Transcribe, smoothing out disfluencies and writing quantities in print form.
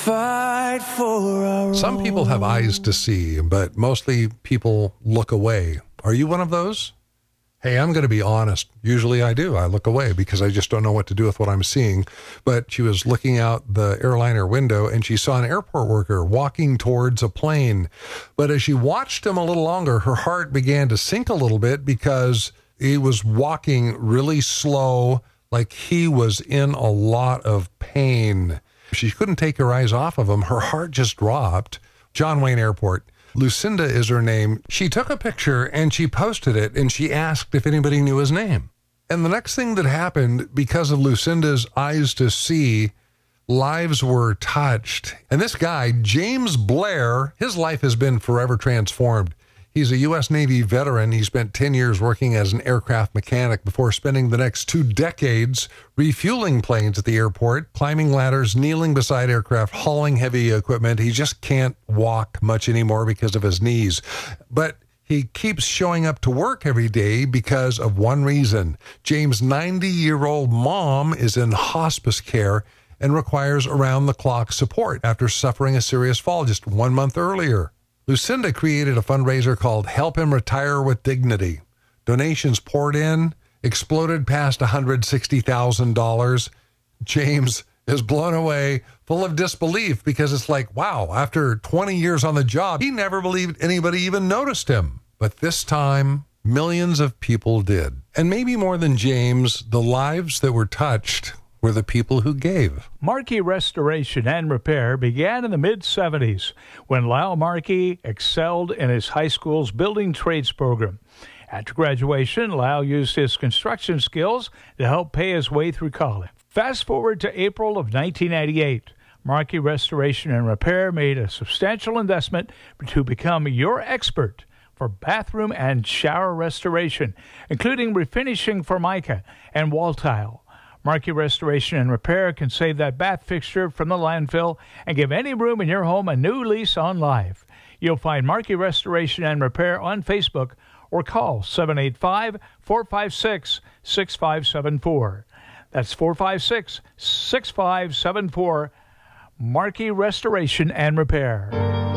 fight for our Some people have eyes to see, but mostly people look away. Are you one of those? Hey, I'm going to be honest. Usually I do. I look away because I just don't know what to do with what I'm seeing. But she was looking out the airliner window and she saw an airport worker walking towards a plane. But as she watched him a little longer, her heart began to sink a little bit because he was walking really slow, like he was in a lot of pain. She couldn't take her eyes off of him. Her heart just dropped. John Wayne Airport. Lucinda is her name. She took a picture and she posted it and she asked if anybody knew his name. And the next thing that happened, because of Lucinda's eyes to see, lives were touched. And this guy, James Blair, his life has been forever transformed. He's a U.S. Navy veteran. He spent 10 years working as an aircraft mechanic before spending the next 2 decades refueling planes at the airport, climbing ladders, kneeling beside aircraft, hauling heavy equipment. He just can't walk much anymore because of his knees. But he keeps showing up to work every day because of one reason. James' 90-year-old mom is in hospice care and requires around-the-clock support after suffering a serious fall just 1 month earlier. Lucinda created a fundraiser called Help Him Retire with Dignity. Donations poured in, exploded past $160,000. James is blown away, full of disbelief, because it's like, wow, after 20 years on the job, he never believed anybody even noticed him. But this time, millions of people did. And maybe more than James, the lives that were touched were the people who gave. Markey Restoration and Repair began in the mid-'70s when Lyle Markey excelled in his high school's building trades program. After graduation, Lyle used his construction skills to help pay his way through college. Fast forward to April of 1998. Markey Restoration and Repair made a substantial investment to become your expert for bathroom and shower restoration, including refinishing Formica and wall tile. Markey Restoration and Repair can save that bath fixture from the landfill and give any room in your home a new lease on life. You'll find Markey Restoration and Repair on Facebook or call 785-456-6574. That's 456-6574, Markey Restoration and Repair.